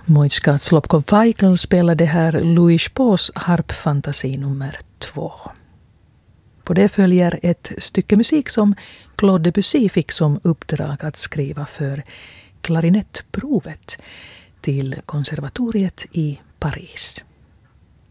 Mojtska Slopkov-Weichel spelade här Louis Spohs harpfantasi nummer 2. På det följer ett stycke musik som Claude Debussy fick som uppdrag att skriva för klarinettprovet till konservatoriet i Paris.